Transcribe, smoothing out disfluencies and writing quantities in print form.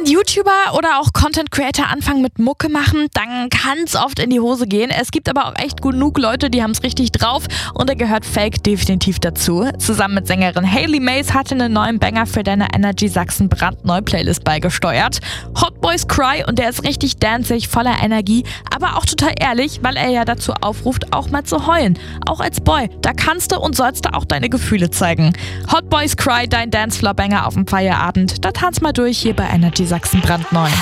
Wenn YouTuber oder auch Content Creator anfangen mit Mucke machen, dann kann es oft in die Hose gehen. Es gibt aber auch echt genug Leute, die haben es richtig drauf und da gehört Fake definitiv dazu. Zusammen mit Sängerin Hailey Mays hat einen neuen Banger für deine Energy Sachsen brandneue Playlist beigesteuert. Hot Boys Cry und der ist richtig danzig, voller Energie, aber auch total ehrlich, weil er ja dazu aufruft, auch mal zu heulen. Auch als Boy, da kannst du und sollst du auch deine Gefühle zeigen. Hot Boys Cry, dein Dancefloor-Banger auf dem Feierabend. Da tanz mal durch hier bei Energy Sachsen brandneu.